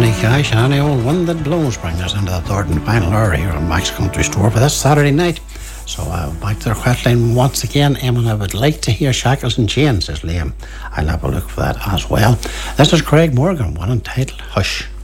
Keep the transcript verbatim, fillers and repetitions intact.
Johnny Cash and any old wind that blows bring us into the third and final hour here on Max Country Store for this Saturday night. So uh, back to the request line once again. Eamon, I would like to hear Shackles and Chains, says Liam. I'll have a look for that as well. This is Craig Morgan, one entitled Hush.